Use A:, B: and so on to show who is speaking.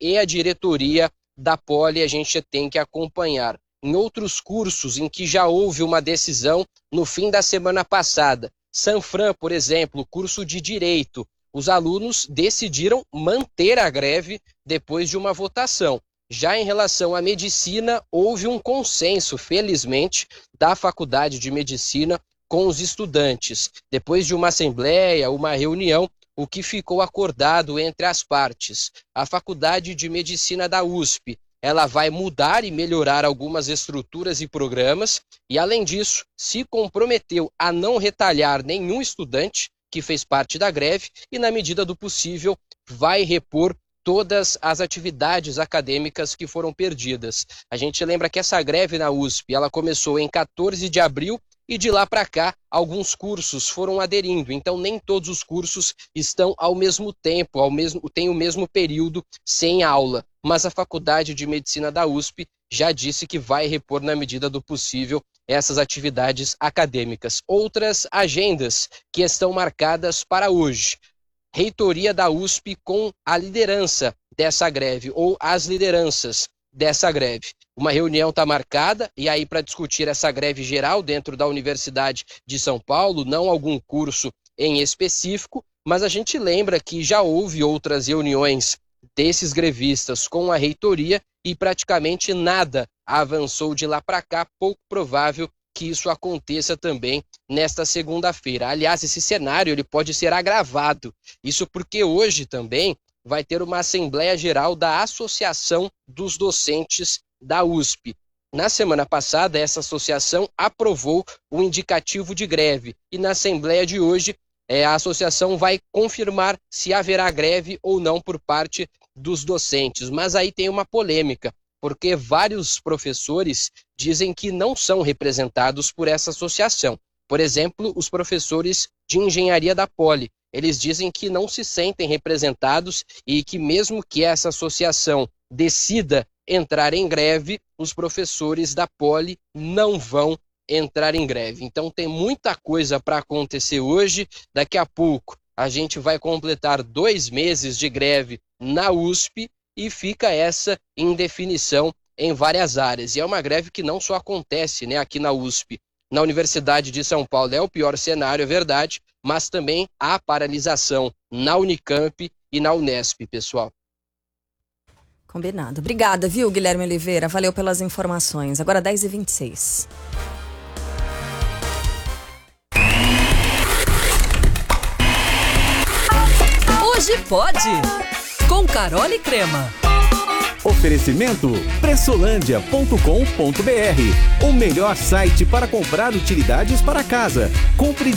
A: e a diretoria da Poli a gente tem que acompanhar. Em outros cursos em que já houve uma decisão no fim da semana passada, Sanfran, por exemplo, curso de Direito, os alunos decidiram manter a greve depois de uma votação. Já em relação à medicina, houve um consenso, felizmente, da Faculdade de Medicina com os estudantes. Depois de uma assembleia, uma reunião, o que ficou acordado entre as partes? A Faculdade de Medicina da USP, ela vai mudar e melhorar algumas estruturas e programas e, além disso, se comprometeu a não retalhar nenhum estudante que fez parte da greve e, na medida do possível, vai repor todas as atividades acadêmicas que foram perdidas. A gente lembra que essa greve na USP, ela começou em 14 de abril e de lá para cá alguns cursos foram aderindo. Então nem todos os cursos estão ao mesmo tempo, tem o mesmo período sem aula. Mas a Faculdade de Medicina da USP já disse que vai repor na medida do possível essas atividades acadêmicas. Outras agendas que estão marcadas para hoje. Reitoria da USP com a liderança dessa greve, ou as lideranças dessa greve. Uma reunião está marcada, e aí para discutir essa greve geral dentro da Universidade de São Paulo, não algum curso em específico, mas a gente lembra que já houve outras reuniões desses grevistas com a reitoria e praticamente nada avançou de lá para cá, pouco provável que isso aconteça também nesta segunda-feira. Aliás, esse cenário ele pode ser agravado. Isso porque hoje também vai ter uma Assembleia Geral da Associação dos Docentes da USP. Na semana passada, essa associação aprovou o indicativo de greve. E na Assembleia de hoje, a associação vai confirmar se haverá greve ou não por parte dos docentes. Mas aí tem uma polêmica, porque vários professores dizem que não são representados por essa associação. Por exemplo, os professores de engenharia da Poli. Eles dizem que não se sentem representados e que mesmo que essa associação decida entrar em greve, os professores da Poli não vão entrar em greve. Então tem muita coisa para acontecer hoje. Daqui a pouco a gente vai completar 2 meses de greve na USP e fica essa indefinição em várias áreas. E é uma greve que não só acontece, aqui na USP. Na Universidade de São Paulo é o pior cenário, é verdade, mas também há paralisação na Unicamp e na Unesp, pessoal.
B: Combinado. Obrigada, viu, Guilherme Oliveira? Valeu pelas informações. Agora 10h26.
C: Hoje pode! Com Carol e Crema.
D: Oferecimento pressolândia.com.br, o melhor site para comprar utilidades para casa. Compre